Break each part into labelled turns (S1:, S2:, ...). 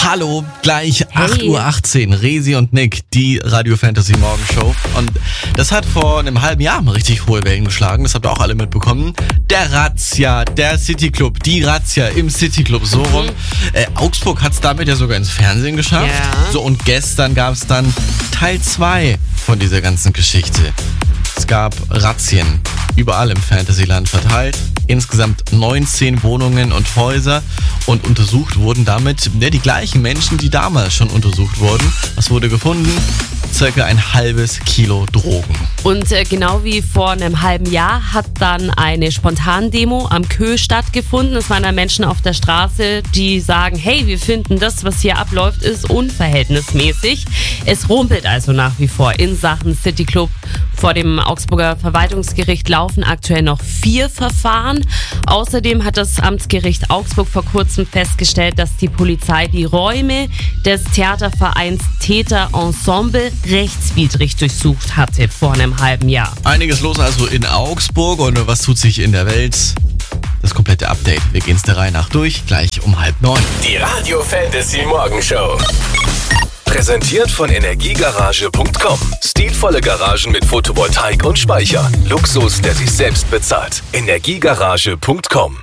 S1: Hallo, gleich 8:18 Uhr, Resi und Nick, die Radio Fantasy Morgenshow. Und das hat vor einem halben Jahr mal richtig hohe Wellen geschlagen, das habt ihr auch alle mitbekommen. Der Razzia, der City Club, die Razzia im City Club, so rum. Augsburg hat es damit ja sogar ins Fernsehen geschafft.
S2: Ja.
S1: So, und gestern gab es dann Teil 2 von dieser ganzen Geschichte. Es gab Razzien überall im Fantasyland verteilt. Insgesamt 19 Wohnungen und Häuser. Und untersucht wurden damit die gleichen Menschen, die damals schon untersucht wurden. Was wurde gefunden? Circa ein halbes Kilo Drogen.
S2: Und genau wie vor einem halben Jahr hat dann eine Spontandemo am Kö stattgefunden. Es waren da Menschen auf der Straße, die sagen, hey, wir finden das, was hier abläuft, ist unverhältnismäßig. Es rumpelt also nach wie vor in Sachen City Club. Vor dem Augsburger Verwaltungsgericht laufen aktuell noch 4 Verfahren. Außerdem hat das Amtsgericht Augsburg vor kurzem festgestellt, dass die Polizei die Räume des Theatervereins Täter Ensemble rechtswidrig durchsucht hatte vor einem halben Jahr.
S1: Einiges los also in Augsburg und was tut sich in der Welt? Das komplette Update. Wir gehen es der Reihe nach durch, gleich um 8:30.
S3: Die Radio Fantasy Morgenshow. Präsentiert von Energiegarage.com. Stilvolle Garagen mit Photovoltaik und Speicher. Luxus, der sich selbst bezahlt. Energiegarage.com.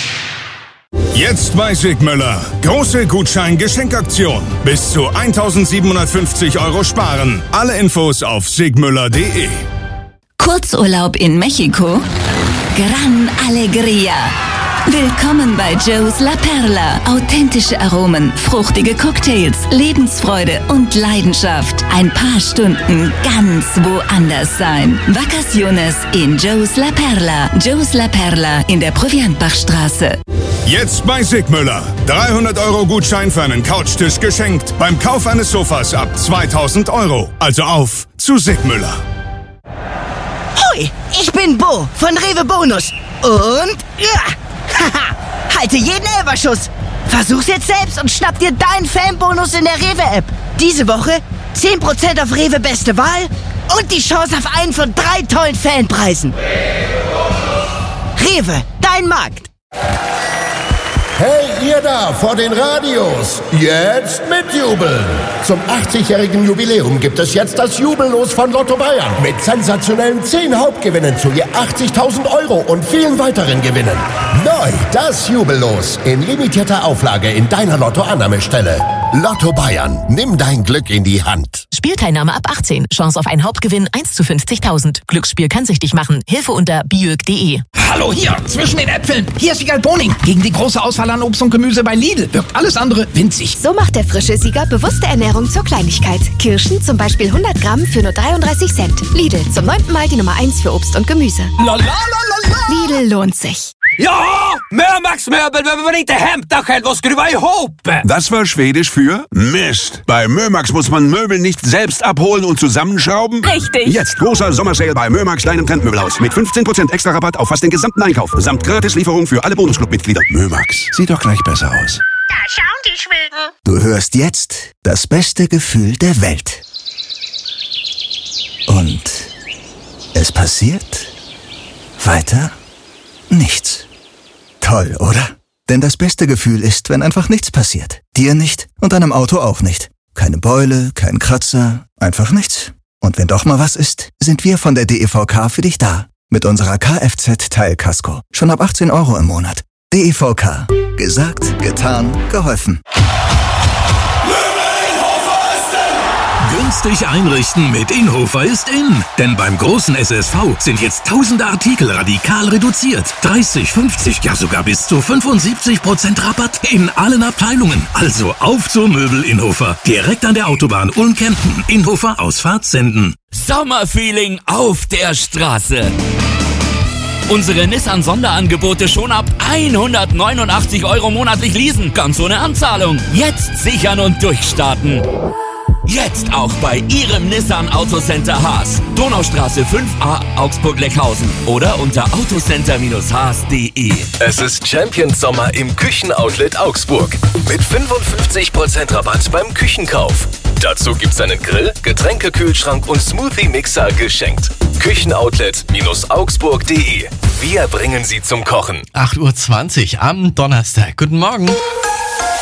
S4: Jetzt bei Sigmüller. Große Gutschein-Geschenkaktion. Bis zu 1.750 € sparen. Alle Infos auf sigmüller.de.
S5: Kurzurlaub in Mexiko? Gran Alegría. Willkommen bei Joe's La Perla. Authentische Aromen, fruchtige Cocktails, Lebensfreude und Leidenschaft. Ein paar Stunden ganz woanders sein. Vacaciones in Joe's La Perla. Joe's La Perla in der Proviantbachstraße.
S4: Jetzt bei Sigmüller. 300 € Gutschein für einen Couchtisch geschenkt. Beim Kauf eines Sofas ab 2.000 €. Also auf zu Sigmüller.
S6: Hoi, ich bin Bo von Rewe Bonus. Und haha, halte jeden Elferschuss. Versuch's jetzt selbst und schnapp dir deinen Fanbonus in der Rewe-App. Diese Woche 10% auf Rewe Beste Wahl und die Chance auf einen von 3 tollen Fanpreisen. Rewe, dein Markt.
S7: Hey, ihr da vor den Radios, jetzt mitjubeln! Zum 80-jährigen Jubiläum gibt es jetzt das Jubellos von Lotto Bayern mit sensationellen 10 Hauptgewinnen zu je 80.000 € und vielen weiteren Gewinnen. Neu das Jubellos in limitierter Auflage in deiner Lotto-Annahmestelle. Lotto Bayern, nimm dein Glück in die Hand.
S8: Spielteilnahme ab 18. Chance auf einen Hauptgewinn 1 zu 50.000. Glücksspiel kann süchtig machen. Hilfe unter biög.de.
S9: Hallo hier, zwischen den Äpfeln. Hier ist Siegal Boning. Gegen die große Auswahl an Obst und Gemüse bei Lidl wirkt alles andere winzig.
S10: So macht der frische Sieger bewusste Ernährung zur Kleinigkeit. Kirschen zum Beispiel 100 Gramm für nur 33 Cent. Lidl, zum 9. Mal die Nummer 1 für Obst und Gemüse. Lidl lohnt sich.
S11: Ja, Mömax Möbel behöver man inte hämta själv och skruva ihop.
S12: Das war Schwedisch für Mist. Bei Mömax muss man Möbel nicht selbst abholen und zusammenschrauben.
S8: Richtig.
S12: Jetzt großer Sommersale bei Mömax, deinem Trendmöbelhaus. Mit 15% extra Rabatt auf fast den gesamten Einkauf. Samt Gratislieferung für alle Bonusclub-Mitglieder. Mömax, sieht doch gleich besser aus.
S13: Da schauen die Schweden.
S14: Du hörst jetzt das beste Gefühl der Welt. Und es passiert weiter nichts. Toll, oder? Denn das beste Gefühl ist, wenn einfach nichts passiert. Dir nicht und deinem Auto auch nicht. Keine Beule, kein Kratzer, einfach nichts. Und wenn doch mal was ist, sind wir von der DEVK für dich da. Mit unserer Kfz-Teilkasko. Schon ab 18 € im Monat. DEVK. Gesagt, getan, geholfen.
S15: Günstig einrichten mit Inhofer ist in. Denn beim großen SSV sind jetzt tausende Artikel radikal reduziert. 30, 50, ja sogar bis zu 75% Rabatt in allen Abteilungen. Also auf zur Möbel Inhofer. Direkt an der Autobahn Ulm-Kempten. Inhofer Ausfahrt Senden.
S16: Sommerfeeling auf der Straße. Unsere Nissan-Sonderangebote schon ab 189 € monatlich leasen. Ganz ohne Anzahlung. Jetzt sichern und durchstarten. Jetzt auch bei Ihrem Nissan Autocenter Haas. Donaustraße 5a Augsburg-Leckhausen oder unter autocenter-haas.de.
S3: Es ist Champions Sommer im Küchenoutlet Augsburg. Mit 55% Rabatt beim Küchenkauf. Dazu gibt's einen Grill, Getränkekühlschrank und Smoothie-Mixer geschenkt. Küchenoutlet-augsburg.de. Wir bringen Sie zum Kochen.
S1: 8:20 Uhr am Donnerstag. Guten Morgen.